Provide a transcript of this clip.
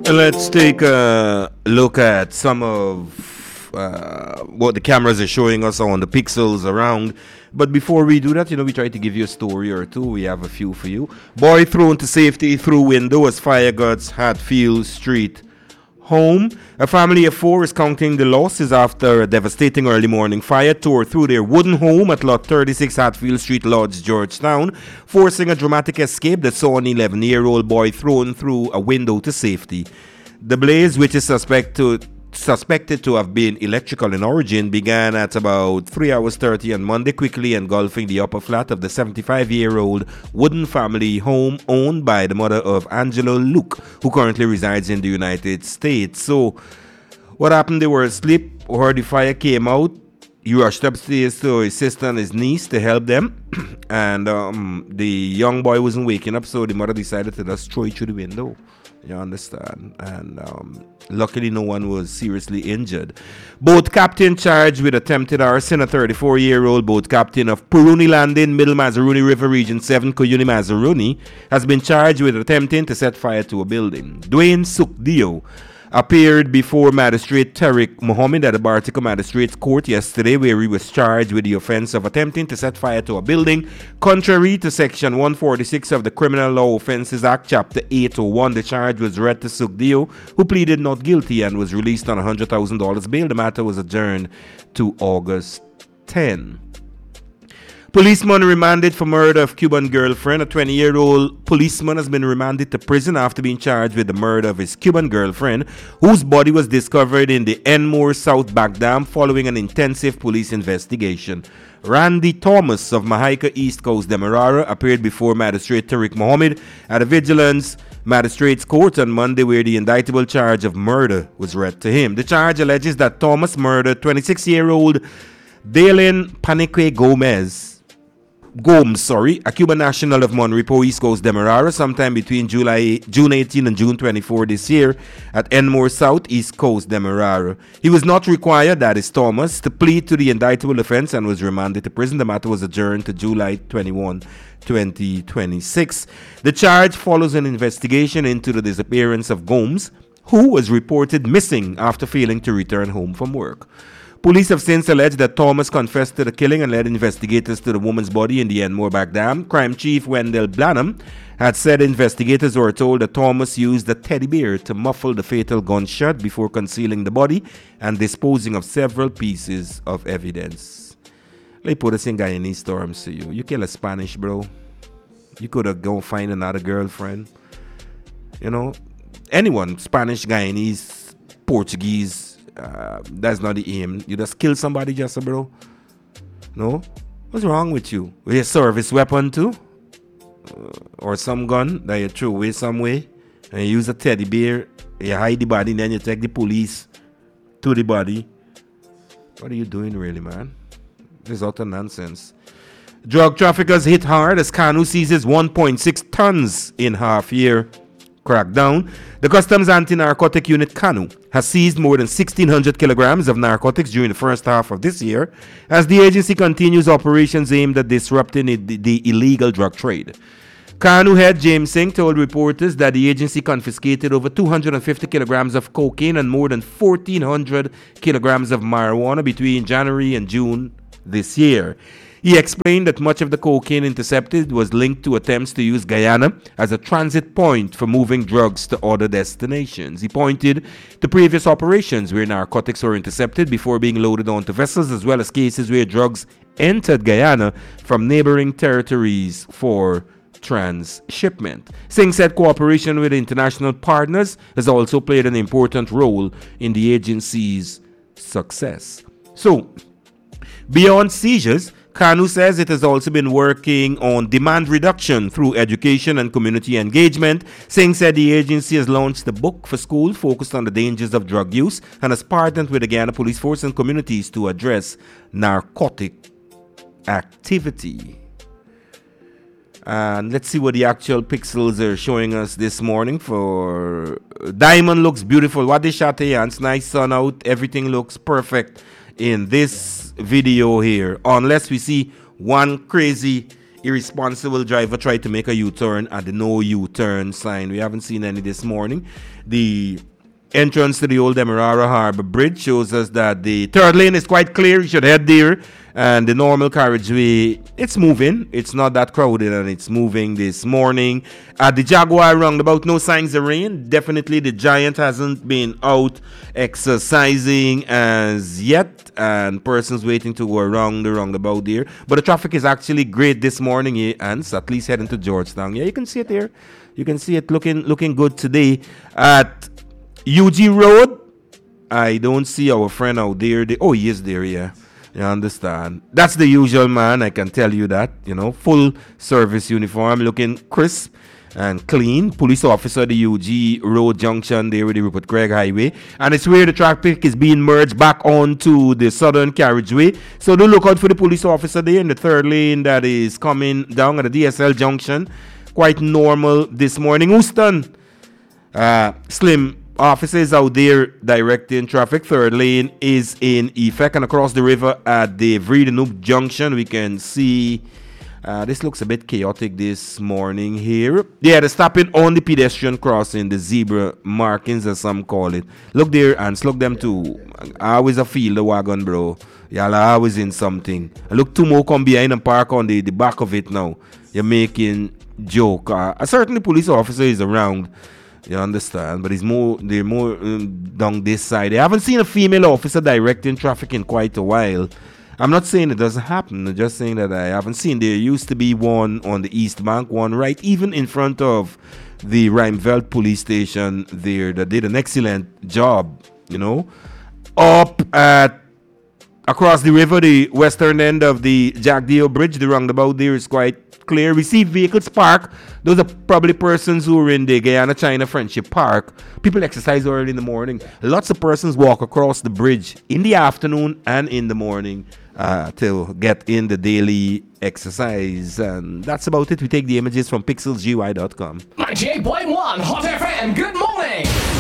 Let's take a look at some of what the cameras are showing us on the pixels around. But before we do that, we try to give you a story or two. We have a few for you. Boy thrown to safety through window as fire guts Hatfield Street home. A family of four is counting the losses after a devastating early morning fire tore through their wooden home at Lot 36 Hatfield Street Lodge, Georgetown, forcing a dramatic escape that saw an 11-year-old boy thrown through a window to safety. The blaze, which is suspected to have been electrical in origin, began at about 3 hours 30 on Monday, quickly engulfing the upper flat of the 75-year-old wooden family home owned by the mother of Angelo Luke, who currently resides in the United States. So, what happened? They were asleep, or the fire came out. He rushed upstairs to his sister and his niece to help them, and the young boy wasn't waking up, so the mother decided to just throw it through the window. You understand? And luckily no one was seriously injured. Boat captain charged with attempted arson, a 34-year-old boat captain of Puruni Landing, Middle Mazaruni River Region 7, Kuyuni Mazaruni, has been charged with attempting to set fire to a building. Dwayne Sukdio appeared before Magistrate Tariq Mohammed at the Bartico Magistrates Court yesterday, where he was charged with the offense of attempting to set fire to a building. Contrary to Section 146 of the Criminal Law Offences Act, Chapter 801, the charge was read to Sugdio, who pleaded not guilty and was released on $100,000 bail. The matter was adjourned to August 10. Policeman remanded for murder of Cuban girlfriend. A 20-year-old policeman has been remanded to prison after being charged with the murder of his Cuban girlfriend, whose body was discovered in the Enmore South Back Dam following an intensive police investigation. Randy Thomas of Mahaika East Coast Demerara appeared before Magistrate Tariq Mohammed at a Vigilance Magistrates Court on Monday, where the indictable charge of murder was read to him. The charge alleges that Thomas murdered 26-year-old Dalen Panique Gomes, a Cuban national of Monrepo, East Coast Demerara, sometime between June 18 and June 24 this year at Enmore South, East Coast Demerara. He was not required, that is Thomas, to plead to the indictable offense and was remanded to prison. The matter was adjourned to July 21, 2026. The charge follows an investigation into the disappearance of Gomes, who was reported missing after failing to return home from work. Police have since alleged that Thomas confessed to the killing and led investigators to the woman's body in the Enmore Back Dam. Crime Chief Wendell Blanham had said investigators were told that Thomas used a teddy bear to muffle the fatal gunshot before concealing the body and disposing of several pieces of evidence. Let me put this in Guyanese terms to you. You kill a Spanish, bro. You could have gone find another girlfriend. Anyone, Spanish, Guyanese, Portuguese. That's not the aim. You just kill somebody, just bro. No? What's wrong with you? With a service weapon too? Or some gun that you throw away some way, and you use a teddy bear, you hide the body, and then you take the police to the body. What are you doing really, man? This is utter nonsense. Drug traffickers hit hard as Kanu seizes 1.6 tons in half-year crackdown. The Customs Anti-Narcotic Unit Kanu has seized more than 1,600 kilograms of narcotics during the first half of this year as the agency continues operations aimed at disrupting the illegal drug trade. Kanu head James Singh told reporters that the agency confiscated over 250 kilograms of cocaine and more than 1,400 kilograms of marijuana between January and June this year. He explained that much of the cocaine intercepted was linked to attempts to use Guyana as a transit point for moving drugs to other destinations. He pointed to previous operations where narcotics were intercepted before being loaded onto vessels, as well as cases where drugs entered Guyana from neighboring territories for transshipment. Singh said cooperation with international partners has also played an important role in the agency's success. So, beyond seizures, Kanu says it has also been working on demand reduction through education and community engagement. Singh said the agency has launched a book for schools focused on the dangers of drug use and has partnered with the Guyana Police Force and communities to address narcotic activity. And let's see what the actual pixels are showing us this morning. For Diamond looks beautiful. What they shot here, it's nice sun out. Everything looks perfect in this video here, unless we see one crazy irresponsible driver tried to make a U-turn at the no U-turn sign. We haven't seen any this morning. The entrance to the old Demerara Harbour Bridge shows us that the third lane is quite clear. You should head there. And the normal carriageway, it's moving. It's not that crowded, and it's moving this morning. At the Jaguar roundabout, no signs of rain. Definitely the Giant hasn't been out exercising as yet, and persons waiting to go around the roundabout there. But the traffic is actually great this morning, and at least heading to Georgetown. Yeah, you can see it there. You can see it looking good today. At UG Road, I don't see our friend out there. Oh, he is there, yeah. You understand? That's the usual man, I can tell you that. Full service uniform, looking crisp and clean. Police officer at the UG Road Junction there with the Rupert Craig Highway. And it's where the traffic is being merged back onto the southern carriageway. So do look out for the police officer there in the third lane that is coming down at the DSL Junction. Quite normal this morning. Houston, Slim. Officers out there directing traffic. Third lane is in effect, and across the river at the Vredenhoek Junction we can see this looks a bit chaotic this morning here. Yeah, they're stopping on the pedestrian crossing, the zebra markings as some call it. Look there and slug them too. I always feel the wagon, bro. Y'all are always in something. Look, two more come behind and park on the back of it now. You're making joke. A certain police officer is around. You understand? But they're more down this side. I haven't seen a female officer directing traffic in quite a while. I'm not saying it doesn't happen. I'm just saying that I haven't seen. There used to be one on the East Bank, one right even in front of the Rijnveld police station there that did an excellent job, Up at across the river, the western end of the Jack Deo Bridge, the roundabout there is quite clear. We see vehicles park. Those are probably persons who are in the Guyana-China Friendship Park. People exercise early in the morning. Lots of persons walk across the bridge in the afternoon and in the morning to get in the daily exercise. And that's about it. We take the images from pixelsgy.com. 98.1 Hot FM, good morning!